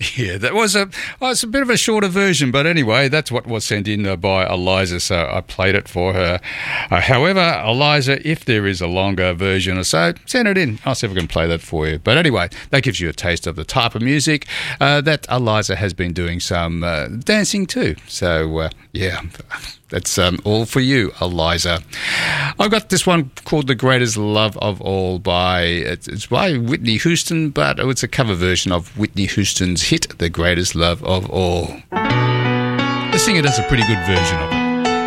Yeah, that was it's a bit of a shorter version, but anyway, that's what was sent in by Eliza, so I played it for her. However, Eliza, if there is a longer version or so, send it in. I'll see if I can play that for you. But anyway, that gives you a taste of the type of music that Eliza has been doing some dancing to. So, yeah, that's all for you, Eliza. I've got this one called The Greatest Love of All it's by Whitney Houston, but it's a cover version of Whitney Houston's hit, The Greatest Love of All. The singer does a pretty good version of it.